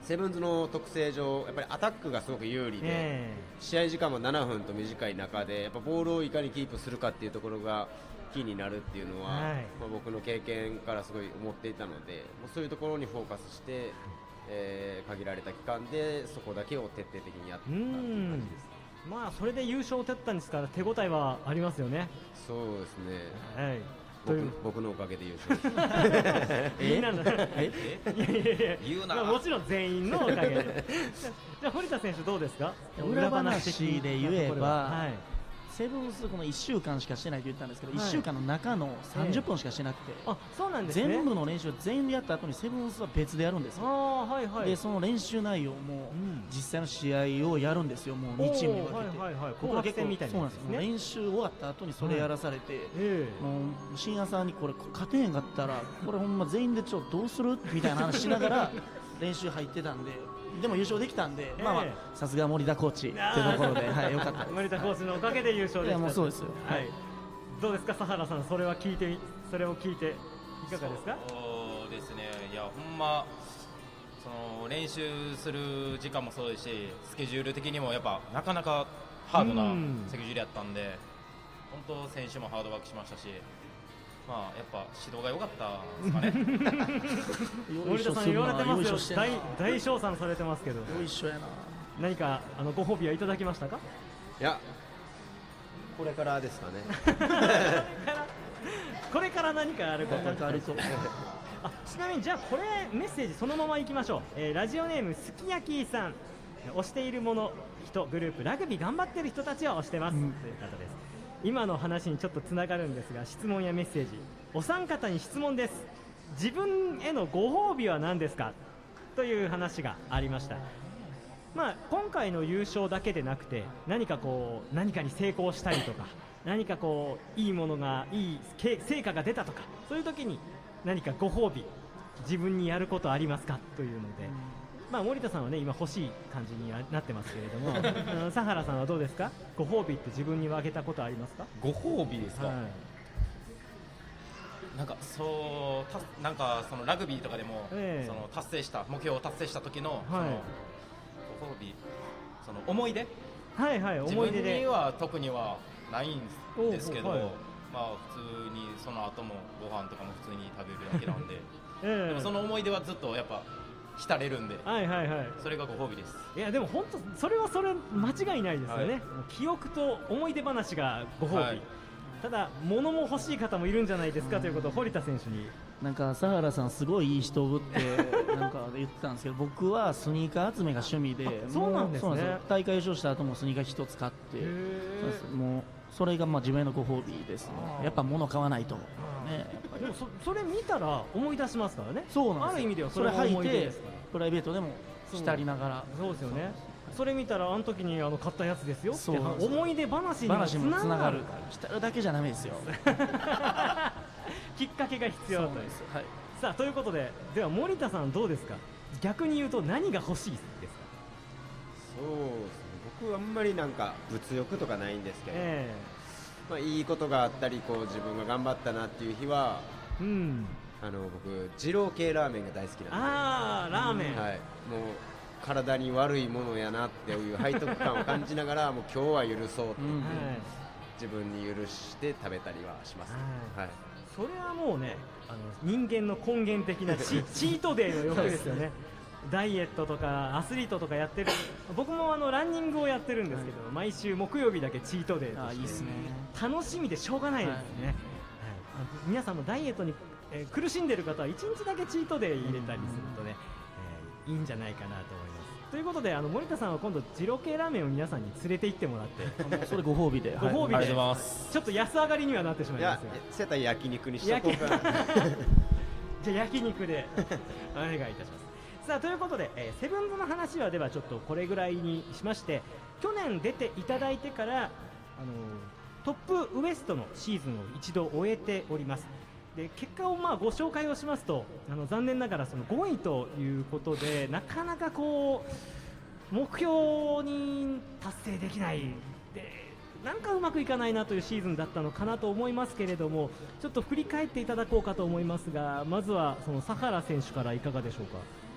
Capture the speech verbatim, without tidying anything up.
セブンズの特性上やっぱりアタックがすごく有利で、えー、試合時間もななふんと短い中でやっぱボールをいかにキープするかっていうところがキーになるっていうのは、はい、まあ、僕の経験からすごい思っていたので、もうそういうところにフォーカスして、えー、限られた期間でそこだけを徹底的にやっていったっていう感じです。 まあそれで優勝を取ったんですから手応えはありますよね。 そうですね、 はい、 僕, 僕のおかげで優勝みんなのえいやいやいや言うな、まあ、もちろん全員のおかげでじゃあ堀田選手どうですか。 裏話で言えば、はい、セブンスこのいっしゅうかんしかしてないと言ったんですけど、はい、いっしゅうかんの中のさんじゅっぷんしかしてなくて、えー、 あそうなんですね、 全部の練習を全員でやった後にセブンスは別でやるんですよ。 あ、はいはい、 でその練習内容も実際の試合をやるんですよ。もうにチームに分けて、 はいはいはい、 ここは結構そうなんですよ、ね、練習終わった後にそれやらされて、はい、えー、もう深夜さんにこれ勝てへんかったらこれほんま全員でちょっとどうするみたいな話しながら練習入ってたんで、でも優勝できたんで、えー、まあまあさすが森田コーチっていうところで、はい、よかったです。 森田コーチのおかげで優勝できた。 いやもうそうですよ、 はい、どうですか佐原さん、それは聞いてそれを聞いていかがですか。 そうですね、いやほんまその練習する時間もそうですし、スケジュール的にもやっぱなかなかハードなスケジュールやったんで、本当選手もハードワークしましたし、まあ、やっぱ指導が良かったですかね。 森田さん言われてますよ、大, 大称賛されてますけど、 一緒やな。 何かあのご褒美はいただきましたか。 いや、これからですかね。 これから何かあるか何かあるとあ、ちなみにじゃあこれメッセージそのままいきましょう。えー、ラジオネームすき焼きさん、推しているもの人グループラグビー頑張ってる人たちを推してます、うん、という方です。今の話にちょっとつながるんですが、質問やメッセージ、お三方に質問です。自分へのご褒美は何ですかという話がありました。まあ、今回の優勝だけでなくて、何かこう何かに成功したりとか、何かこういいものがいい成果が出たとか、そういう時に何かご褒美自分にやることありますかというので、まあ、森田さんはね今欲しい感じになってますけれどもあの佐原さんはどうですか。ご褒美って自分にあげたことありますか。 ご褒美ですか、はい、なんかそうたなんかそのラグビーとかでも、えー、その達成した目標を達成した時の、はい、そのご褒美、その思い出、 はいはい、思い出で自分には特にはないんですけど、はい、まあ普通にその後もご飯とかも普通に食べるだけなんで、えー、でもその思い出はずっとやっぱ浸れるんで、 はいはいはい、 それがご褒美です。 いやでも本当それはそれ間違いないですよね、はい、記憶と思い出話がご褒美、はい、ただ物も欲しい方もいるんじゃないですかということを堀田選手に。 なんか佐原さんすごいいい人ってなんか言ってたんですけど、僕はスニーカー集めが趣味で、 そうなんですね。 大会優勝した後もスニーカー一つ買って、そうですもうそれがまあ自分へのご褒美ですね。やっぱ物買わないと、ね、やっぱりでも そ, それ見たら思い出しますからね。 そうなんですよ。 ある意味ではそれ履いてプライベートでも浸りながら。 そうですよね。それ見たらあの時にあの買ったやつですよって思い出話にもつながる。 浸るだけじゃダメですよ。 きっかけが必要だったんです。はい、さあということで、では森田さんどうですか。逆に言うと何が欲しいですか。 そうですね、僕はあんまりなんか物欲とかないんですけど、えーまあ、いいことがあったりこう自分が頑張ったなっていう日は、うん、あの僕二郎系ラーメンが大好きなんで。 あーラーメン、 はい、もう体に悪いものやなっていう背徳感を感じながらもう今日は許そうと、うんはい、自分に許して食べたりはします、ねはい、 それはもうね、あの人間の根源的なチ, チートデーの欲ですよね。ダイエットとかアスリートとかやってる、僕もあのランニングをやってるんですけど、はい、毎週木曜日だけチートデーとして、あ、いいっすね、楽しみでしょうがないですね、はいはい、皆さんもダイエットに、えー、苦しんでる方はいちにちだけチートデー入れたりするとね、えー、いいんじゃないかなと思います。ということであの森田さんは今度二郎系ラーメンを皆さんに連れて行ってもらってそれご褒美でご褒美で、はい、ありがとうございます。 ちょっと安上がりにはなってしまいますが、 せた焼肉にしとこうかな。 じゃあ焼肉でお願いいたします。さあということで、えー、セブンズの話はではちょっとこれぐらいにしまして、去年出ていただいてから、あのー、トップウエストのシーズンを一度終えております。で結果をまあご紹介をしますと、あの残念ながらそのごいということでなかなかこう目標に達成できないで、なんかうまくいかないなというシーズンだったのかなと思いますけれども、ちょっと振り返っていただこうかと思いますが、まずはその佐原選手からいかがでしょうか。